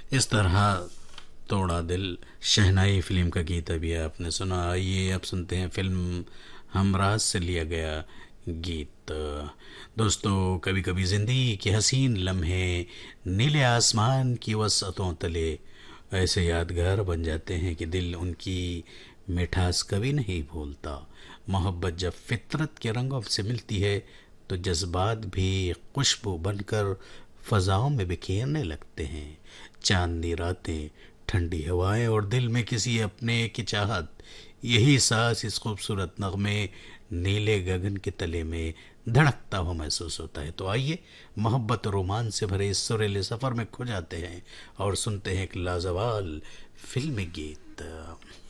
इस तरह तोड़ा दिल शहनाई फिल्म का गीत अभी आपने सुना। आइए अब सुनते हैं फिल्म हमराज से लिया गया गीत। दोस्तों, कभी कभी जिंदगी के हसीन लम्हे नीले आसमान की वसअतों तले ऐसे यादगार बन जाते हैं कि दिल उनकी मिठास कभी नहीं भूलता। मोहब्बत जब फितरत के रंगों से मिलती है तो जज्बात भी खुशबू बनकर फजाओं में बिखेरने लगते हैं। चांदनी रातें, ठंडी हवाएं और दिल में किसी अपने की चाहत, यही सांस इस खूबसूरत नगमे नीले गगन के तले में धड़कता हुआ महसूस होता है। तो आइए मोहब्बत और रोमांच से भरे इस सुरीले सफ़र में खो जाते हैं और सुनते हैं एक लाजवाब फिल्मी गीत।